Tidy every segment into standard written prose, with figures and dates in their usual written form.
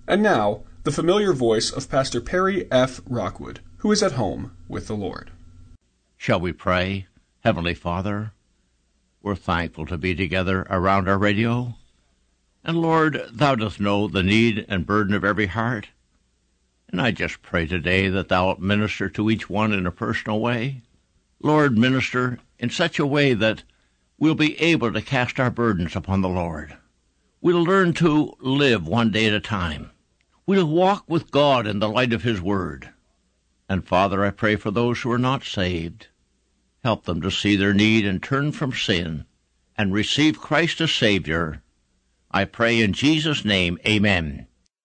And now, the familiar voice of Pastor Perry F. Rockwood, who is at home with the Lord. Shall we pray? Heavenly Father, we're thankful to be together around our radio. And Lord, Thou dost know the need and burden of every heart. And I just pray today that Thou wilt minister to each one in a personal way. Lord, minister in such a way that we'll be able to cast our burdens upon the Lord. We'll learn to live one day at a time. We'll walk with God in the light of His Word. And Father, I pray for those who are not saved. Help them to see their need and turn from sin and receive Christ as Savior. I pray in Jesus' name, amen.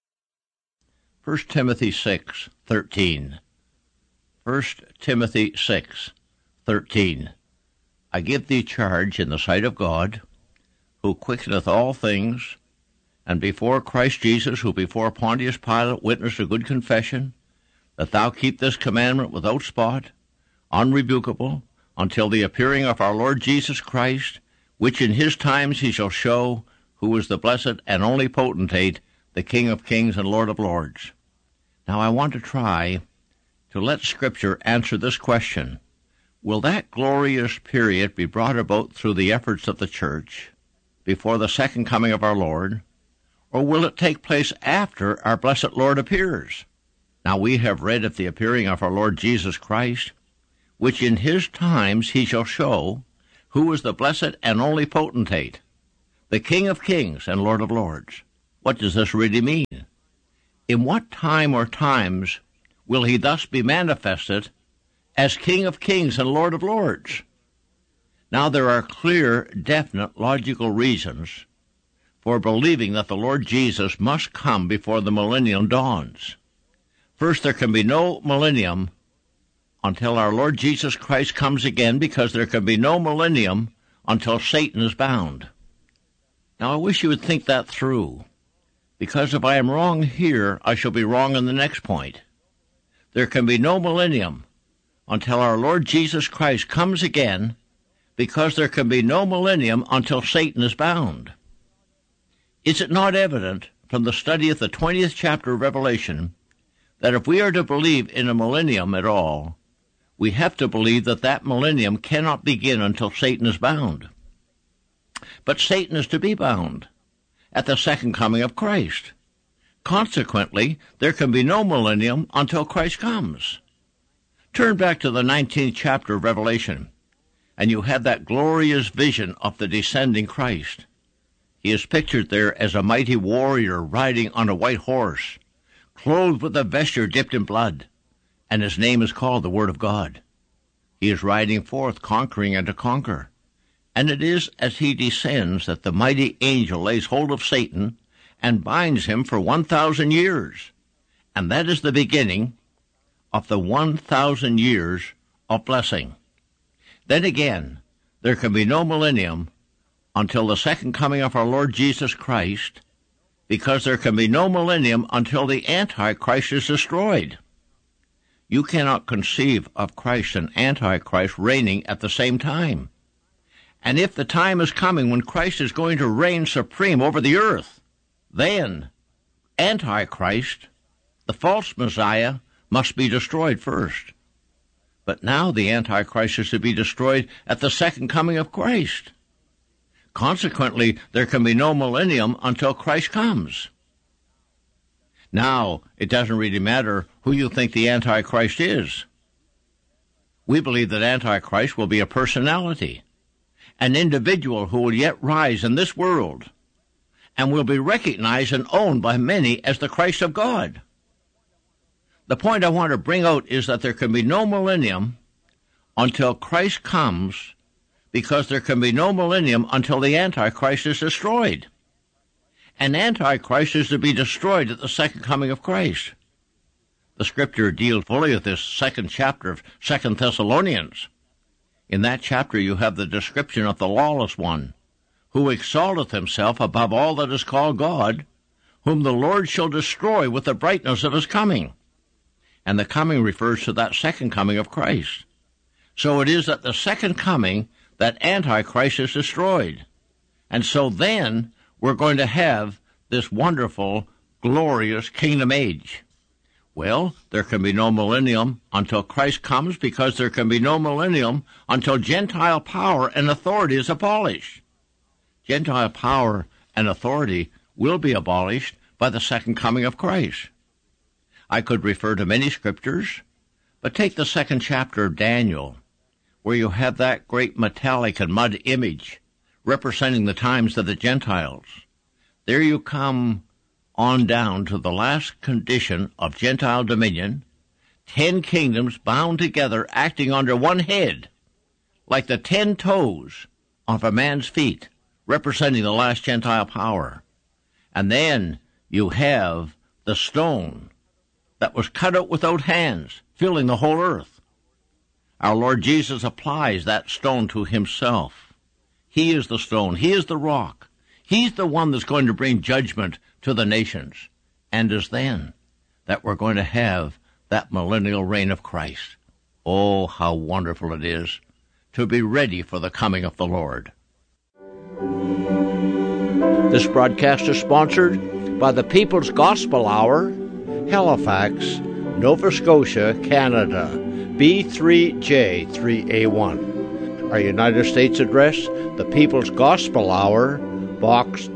1 Timothy 6:13. 1 Timothy 6:13. I give thee charge in the sight of God, who quickeneth all things, and before Christ Jesus, who before Pontius Pilate witnessed a good confession, that thou keep this commandment without spot, unrebukable, until the appearing of our Lord Jesus Christ, which in his times he shall show, who is the blessed and only potentate, the King of kings and Lord of lords. Now I want to try to let Scripture answer this question. Will that glorious period be brought about through the efforts of the church before the second coming of our Lord, or will it take place after our blessed Lord appears? Now we have read of the appearing of our Lord Jesus Christ, which in his times he shall show, who is the blessed and only potentate, the King of kings and Lord of lords. What does this really mean? In what time or times will he thus be manifested as King of kings and Lord of lords? Now there are clear, definite, logical reasons for believing that the Lord Jesus must come before the millennium dawns. First, there can be no millennium until our Lord Jesus Christ comes again, because there can be no millennium until Satan is bound. Now I wish you would think that through, because if I am wrong here, I shall be wrong in the next point. There can be no millennium until our Lord Jesus Christ comes again, because there can be no millennium until Satan is bound. Is it not evident from the study of the 20th chapter of Revelation that if we are to believe in a millennium at all, we have to believe that that millennium cannot begin until Satan is bound? But Satan is to be bound at the second coming of Christ. Consequently, there can be no millennium until Christ comes. Turn back to the 19th chapter of Revelation, and you have that glorious vision of the descending Christ. He is pictured there as a mighty warrior riding on a white horse, clothed with a vesture dipped in blood, and his name is called the Word of God. He is riding forth, conquering and to conquer. And it is as he descends that the mighty angel lays hold of Satan and binds him for 1,000 years. And that is the beginning of the 1,000 years of blessing. Then again, there can be no millennium until the second coming of our Lord Jesus Christ, because there can be no millennium until the Antichrist is destroyed. You cannot conceive of Christ and Antichrist reigning at the same time. And if the time is coming when Christ is going to reign supreme over the earth, then Antichrist, the false Messiah, must be destroyed first. But now the Antichrist is to be destroyed at the second coming of Christ. Consequently, there can be no millennium until Christ comes. Now, it doesn't really matter who you think the Antichrist is. We believe that Antichrist will be a personality, an individual who will yet rise in this world, and will be recognized and owned by many as the Christ of God. The point I want to bring out is that there can be no millennium until Christ comes, because there can be no millennium until the Antichrist is destroyed. And Antichrist is to be destroyed at the second coming of Christ. The Scripture deals fully with this second chapter of 2 Thessalonians. In that chapter you have the description of the lawless one, who exalteth himself above all that is called God, whom the Lord shall destroy with the brightness of his coming. And the coming refers to that second coming of Christ. So it is at the second coming that Antichrist is destroyed. And so then we're going to have this wonderful glorious kingdom age. Well, there can be no millennium until Christ comes, because there can be no millennium until Gentile power and authority is abolished. Gentile power and authority will be abolished by the second coming of Christ. I could refer to many scriptures, but take the second chapter of Daniel, where you have that great metallic and mud image representing the times of the Gentiles. There you come on down to the last condition of Gentile dominion, 10 kingdoms bound together, acting under one head, like the 10 toes of a man's feet, representing the last Gentile power. And then you have the stone that was cut out without hands, filling the whole earth. Our Lord Jesus applies that stone to himself. He is the stone. He is the rock. He's the one that's going to bring judgment to the nations. And it's then that we're going to have that millennial reign of Christ. Oh, how wonderful it is to be ready for the coming of the Lord. This broadcast is sponsored by the People's Gospel Hour, Halifax, Nova Scotia, Canada, B3J3A1. Our United States address, the People's Gospel Hour, Box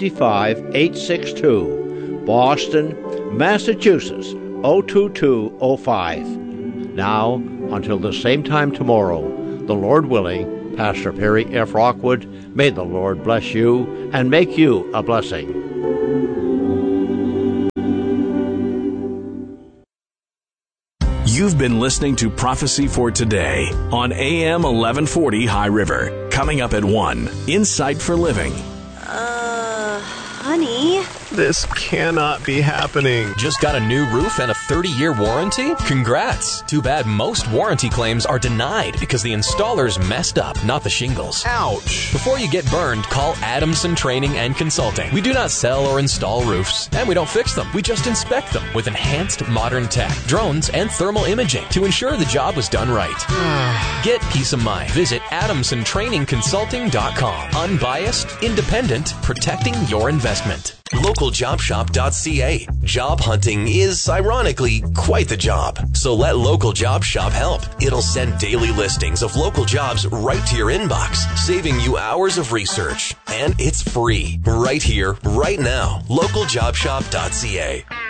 55862, Boston, Massachusetts, 02205. Now, until the same time tomorrow, the Lord willing, Pastor Perry F. Rockwood, may the Lord bless you and make you a blessing. You've been listening to Prophecy for Today on AM 1140 High River. Coming up at 1, Insight for Living. Honey? This cannot be happening. Just got a new roof and a 30-year warranty? Congrats! Too bad most warranty claims are denied because the installers messed up, not the shingles. Ouch! Before you get burned, call Adamson Training and Consulting. We do not sell or install roofs, and we don't fix them. We just inspect them with enhanced modern tech, drones, and thermal imaging to ensure the job was done right. Get peace of mind. Visit AdamsonTrainingConsulting.com. Unbiased, independent, protecting your investment. LocalJobShop.ca. Job hunting is, ironically, quite the job. So let Local Job Shop help. It'll send daily listings of local jobs right to your inbox, saving you hours of research. And it's free. Right here, right now. LocalJobShop.ca.